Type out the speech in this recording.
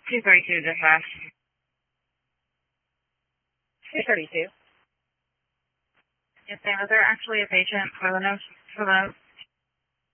232 dispatch. 232. Yes, ma'am. Is there actually a patient for the note?